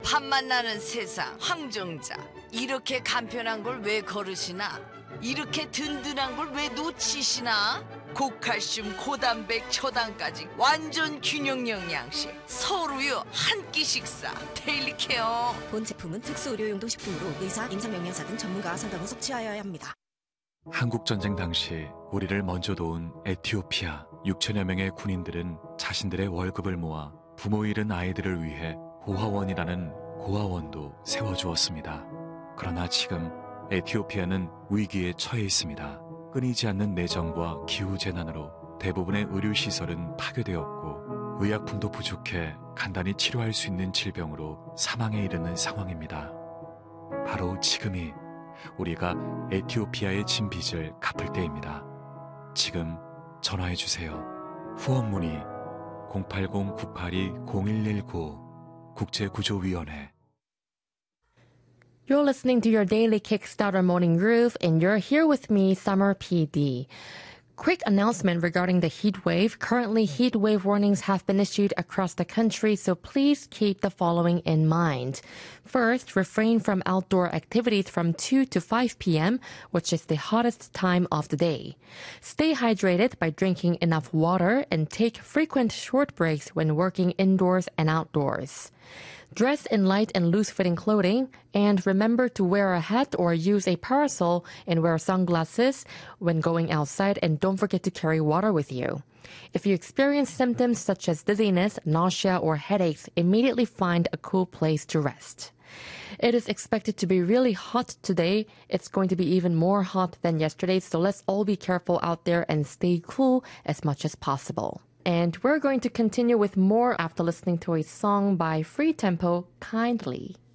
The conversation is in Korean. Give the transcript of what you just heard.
밥만 나는 세상 황정자. 이렇게 간편한 걸 왜 거르시나? 이렇게 든든한 걸 왜 놓치시나? 고칼슘, 고단백, 초당까지 완전 균형 영양식. 서로요 한 끼 식사. 데일리 케어. 본 제품은 특수 의료용도 식품으로 의사, 임상영양사 등 전문가와 상담 후 섭취하여야 합니다. 한국전쟁 당시 우리를 먼저 도운 에티오피아 6천여 명의 군인들은 자신들의 월급을 모아 부모 잃은 아이들을 위해 고아원이라는 고아원도 세워주었습니다. 그러나 지금 에티오피아는 위기에 처해 있습니다. 끊이지 않는 내전과 기후재난으로 대부분의 의료시설은 파괴되었고 의약품도 부족해 간단히 치료할 수 있는 질병으로 사망에 이르는 상황입니다. 바로 지금이 우리가 에티오피아의 진 빚을 갚을 때입니다. 지금 전화해주세요. 후원 문의 080-982-0119 국제구조위원회. You're listening to your daily Kickstarter morning groove, and you're here with me, Summer PD. Quick announcement regarding the heat wave. Currently, heat wave warnings have been issued across the country, so please keep the following in mind. First, refrain from outdoor activities from 2 to 5 p.m., which is the hottest time of the day. Stay hydrated by drinking enough water and take frequent short breaks when working indoors and outdoors. Dress in light and loose-fitting clothing, and remember to wear a hat or use a parasol and wear sunglasses when going outside, and don't forget to carry water with you. If you experience symptoms such as dizziness, nausea, or headaches, immediately find a cool place to rest. It is expected to be really hot today. It's going to be even more hot than yesterday, so let's all be careful out there and stay cool as much as possible. And we're going to continue with more after listening to a song by Free Tempo, Kindly.